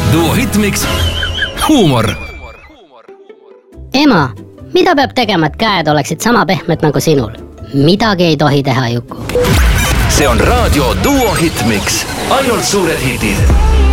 Duo Hitmix huumor. Ema, mida peab tegema, et käed oleksid sama pehmed nagu sinul? Midagi ei tohi teha, Juku. See on raadio Duo Hitmix. Ainult suured hitid.